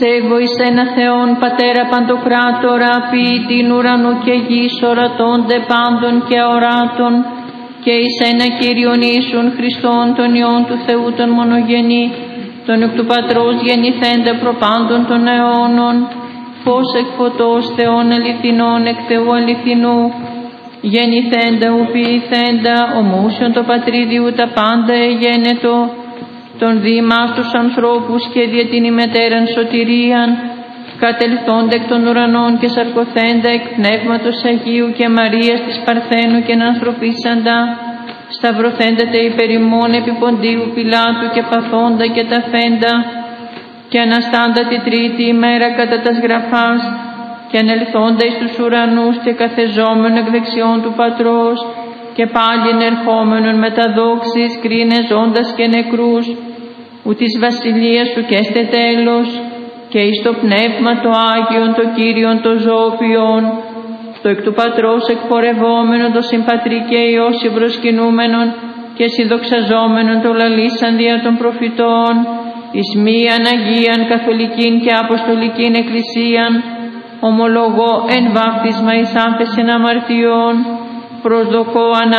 Πιστεύω εις ένα Θεόν Πατέρα Παντοκράτορα, ποιητήν ουρανού και γης, ορατώνται πάντων και αοράτων, και εις ένα Κύριον Ιησούν Χριστόν, τον Υιόν του Θεού τον μονογενή, τον εκ του Πατρός γεννηθέντα προπάντων των αιώνων, φως εκ φωτός, Θεόν αληθινών εκ Θεού αληθινού, γεννηθέντα ου ποιηθέντα, ομούσιον το πατρίδιου τα πάντα εγένετο, τον δήμας τους ανθρώπους και δια την ημετέραν σωτηρίαν, κατελθόντα εκ των ουρανών και σαρκωθέντα εκ Πνεύματος Αγίου και Μαρίας της Παρθένου και ανθρωπίσαντα, σταυρωθέντα τε υπερ ημών επί Ποντίου Πιλάτου και παθόντα και ταφέντα, και αναστάντα τη τρίτη ημέρα κατά τας γραφάς, και ανελθόντα εις τους ουρανούς και καθεζόμενον εκ δεξιών του Πατρός, και πάλιν ερχόμενον με τα δόξης κρίνε ζώντας και νεκρούς, ου της βασιλείας σου και έστε τέλος, και εις το Πνεύμα το Άγιον, το Κύριον το Ζώπιον, το εκ του Πατρός εκπορευόμενον, το συμπατρί και Υιός προσκυνούμενον και συνδοξαζόμενον το λαλήσαν δια των προφητών, εις μίαν Αγίαν Καθολικήν και Αποστολικήν Εκκλησίαν, ομολογώ εν βάπτισμα εις άφεσιν αμαρτιών, προσδοκώ